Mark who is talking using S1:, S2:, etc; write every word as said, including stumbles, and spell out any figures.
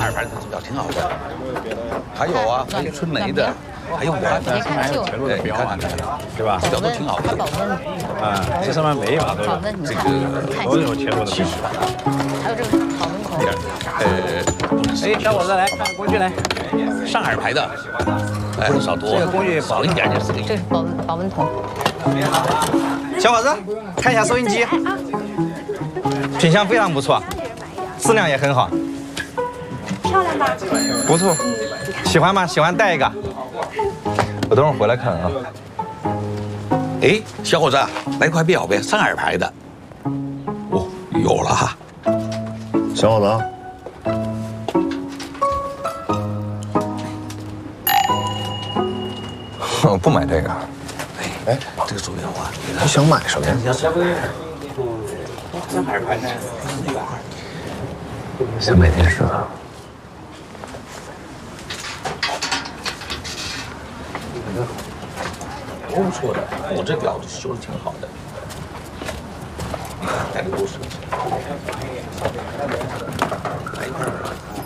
S1: 海牌的手表挺好的，还有啊，还有春雷的，还有武汉的，全路的表啊，对吧？表都挺好的。啊，这上面每一把都有这个都有全路的表。
S2: 还有这个保温桶。
S1: 呃，哎，小伙子来看工具来，上海牌的，哎，少多，这个工具少一点就是这个。
S2: 这是保温保温桶。
S3: 小伙子，看一下收音机，品相非常不错，质量也很好。
S4: 漂亮吧？
S3: 不错，喜欢吗？喜欢带一个。我等会儿回来看啊。
S1: 哎，小伙子，来块表呗，上海牌的。哦，有了哈。
S5: 小伙子，
S3: 我不买这个。
S1: 哎，这个手表啊，
S5: 你想买什么呀？
S1: 上海牌的。
S5: 想买电视啊？
S1: 都不错的，我这表修的挺好的，带的都是。